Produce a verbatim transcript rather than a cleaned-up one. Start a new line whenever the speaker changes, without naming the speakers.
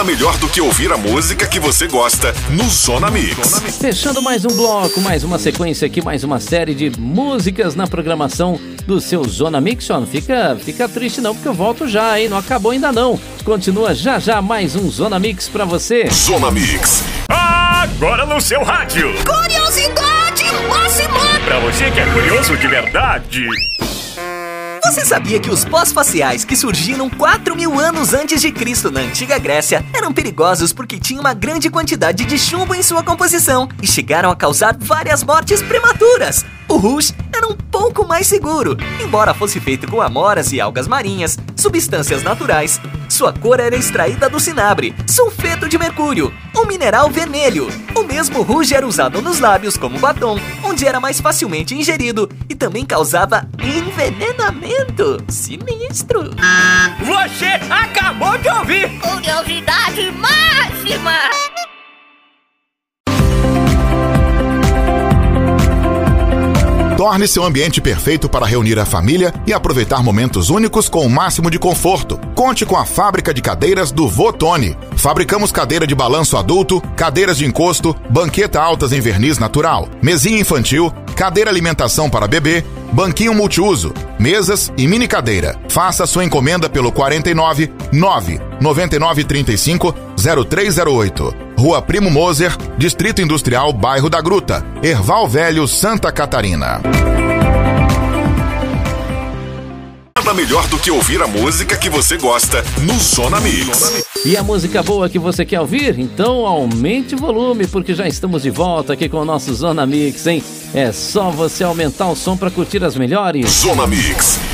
melhor do que ouvir a música que você gosta no Zona Mix.
Fechando mais um bloco, mais uma sequência aqui, mais uma série de músicas na programação do seu Zona Mix. Ó, não fica, fica triste não, porque eu volto já, hein? Não acabou ainda não. Continua já já mais um Zona Mix pra você.
Zona Mix.
Agora no seu rádio.
Curiosidade máxima.
Pra você que é curioso de verdade.
Você sabia que os pós-faciais que surgiram quatro mil anos antes de Cristo na antiga Grécia eram perigosos porque tinham uma grande quantidade de chumbo em sua composição e chegaram a causar várias mortes prematuras? O rouge era um pouco mais seguro, embora fosse feito com amoras e algas marinhas, substâncias naturais. Sua cor era extraída do cinabre, sulfeto de mercúrio, um mineral vermelho. O mesmo rouge era usado nos lábios como batom, onde era mais facilmente ingerido e também causava envenenamento. Sinistro!
Você acabou de ouvir!
Curiosidade máxima!
Torne seu ambiente perfeito para reunir a família e aproveitar momentos únicos com o máximo de conforto. Conte com a fábrica de cadeiras do Votone. Fabricamos cadeira de balanço adulto, cadeiras de encosto, banqueta altas em verniz natural, mesinha infantil, cadeira alimentação para bebê, banquinho multiuso, mesas e mini cadeira. Faça sua encomenda pelo quarenta e nove, nove, noventa e nove, trinta e cinco, zero três zero oito. Rua Primo Moser, Distrito Industrial, Bairro da Gruta, Erval Velho, Santa Catarina.
Nada melhor do que ouvir a música que você gosta no Zona Mix.
E a música boa que você quer ouvir? Então aumente o volume, porque já estamos de volta aqui com o nosso Zona Mix, hein? É só você aumentar o som para curtir as melhores.
Zona Mix.